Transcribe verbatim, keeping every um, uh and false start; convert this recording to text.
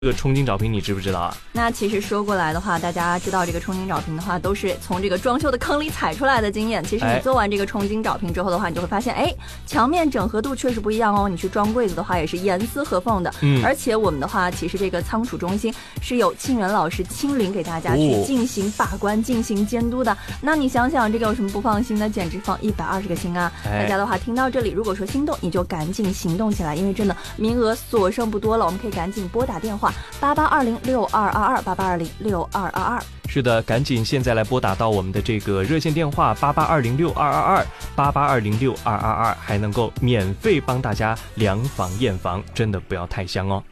这个冲金找平你知不知道啊？ 那其实说过来的话，大家知道这个冲金找平的话，都是从这个装修的坑里踩出来的经验。其实你做完这个冲金找平之后的话，你就会发现，哎，墙面整合度确实不一样哦。你去装柜子的话，也是严丝合缝的。嗯，而且我们的话，其实这个仓储中心是有沁园老师亲临给大家去进行把关、进行监督的。那你想想，这个有什么不放心的？简直放一百二十个心啊！大家的话听到这里，如果说心动，你就赶紧行动起来，因为真的名额所剩不多了，我们可以赶紧拨打电话八八二零六二二二八八二零六二二二。 是的，赶紧现在来拨打到我们的这个热线电话八八二零六二二二八八二零六二二二，还能够免费帮大家量房验房，真的不要太香哦。